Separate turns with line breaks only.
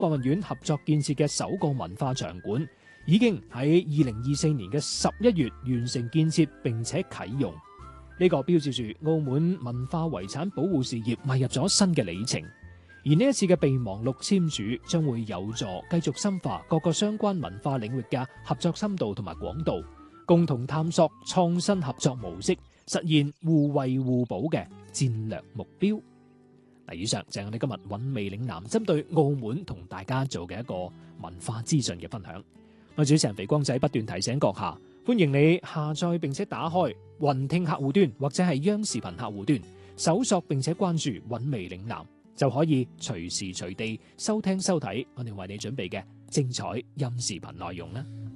國務院合作建設嘅首個文化場館，已經喺2024年嘅11月完成建設並且啟用。呢個標誌住澳門文化遺產保護事業邁入咗新嘅里程。而呢一次嘅備忘錄簽署，將會有助繼續深化各個相關文化領域嘅合作深度同埋廣度，共同探索創新合作模式，實現互惠互補嘅戰略目標。以上就係我哋今日韻味嶺南針對澳門同大家做嘅一個文化資訊嘅分享。我主持人肥光仔不斷提醒閣下，歡迎你下載並且打開雲聽客戶端或者係央視頻客戶端，搜索並且關注韻味嶺南，就可以隨時隨地收聽收睇我哋為你準備嘅精彩音視頻內容啦。